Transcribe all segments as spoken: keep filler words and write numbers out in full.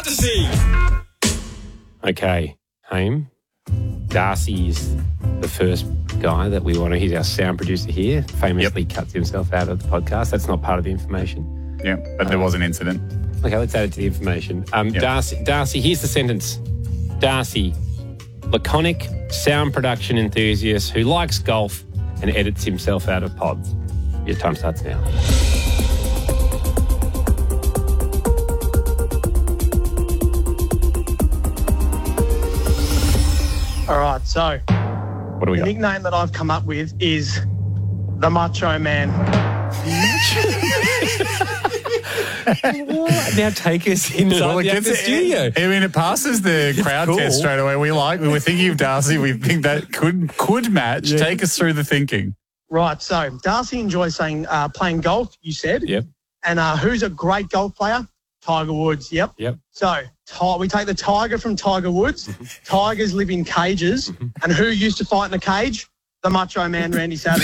Okay, Haim. Darcy is the first guy that we want to. He's our sound producer here. Famously yep. cuts himself out of the podcast. That's not part of the information. Yeah, but there um, was an incident. Okay, let's add it to the information. Um, yep. Darcy, Darcy, here's the sentence. Darcy, laconic sound production enthusiast who likes golf and edits himself out of pods. Your time starts now. All right, so what do we the got? nickname that I've come up with is the Macho Man. Now take us inside well, the, the studio. I mean, it passes the it's crowd cool. test straight away. We like. We were thinking of Darcy. We think that could could match. Yeah. Take us through the thinking. Right. So Darcy enjoys saying uh, playing golf. You said. Yep. And uh, who's a great golf player? Tiger Woods. Yep. Yep. So ti- we take the tiger from Tiger Woods. Mm-hmm. Tigers live in cages, mm-hmm. and who used to fight in a cage? The Macho Man, Randy Savage.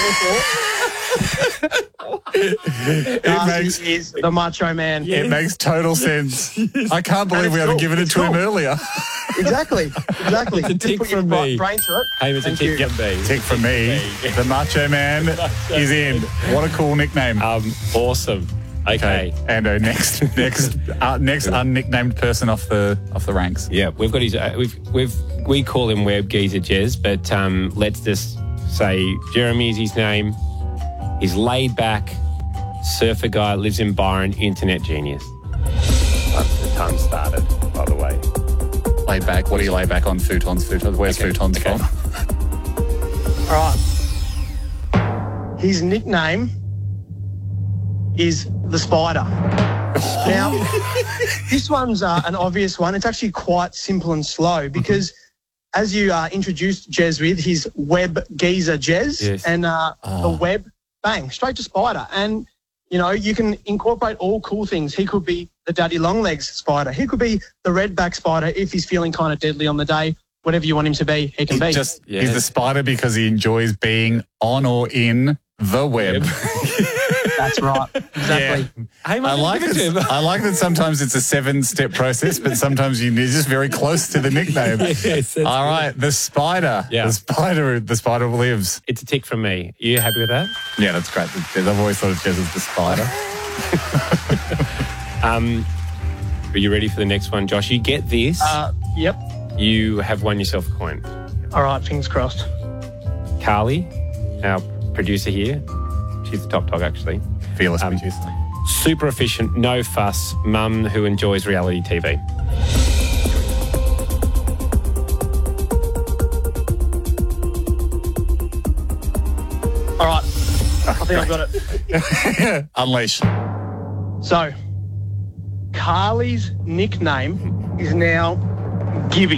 It makes, is the Macho Man. It makes total sense. I can't believe we haven't cool. given it it's to cool. him earlier. Exactly, exactly. It's a tick put from your me. brain to it. Hey, it's a tick from me. Tick from me. The Macho Man is in. What a cool nickname. Um, awesome. Okay. okay. And uh, next, next, uh, next unnicknamed person off the off the ranks. Yeah, we've got his. Uh, we've we've we call him Web Geezer Jez, but um, let's just say Jeremy is his name. He's laid back, surfer guy, lives in Byron, internet genius. Once the time started, by the way. Laid back. What do you lay back on? Futons. Futons. Where's okay. futons okay. from? All right. His nickname is the Spider. Now, this one's uh, an obvious one. It's actually quite simple and slow because mm-hmm. as you uh, introduced Jez with, he's Web Geezer Jez yes. and uh, oh. the web, bang, straight to Spider. And, you know, you can incorporate all cool things. He could be the Daddy Longlegs Spider. He could be the Redback Spider if he's feeling kind of deadly on the day. Whatever you want him to be, he can he be. Just, yes. He's the Spider because he enjoys being on or in the web. That's right. Exactly. Yeah. Hey, I like it. I like that sometimes it's a seven-step process, but sometimes you're just very close to the nickname. Yes, all right, the Spider. Yeah. The Spider. The Spider lives. It's a tick from me. Are you happy with that? Yeah, that's great. I've always thought of Jez as the Spider. um, are you ready for the next one, Josh? You get this. Uh, yep. You have won yourself a coin. All right, fingers crossed. Carly, our producer here. She's the top dog, actually. Fearless um, producer. Super efficient, no fuss, mum who enjoys reality T V. All right. I think I've got it. Unleash. So, Carly's nickname is now Gibby.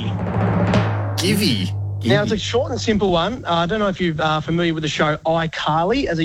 Gibby? Now, it's a short and simple one. Uh, I don't know if you're uh, familiar with the show iCarly as a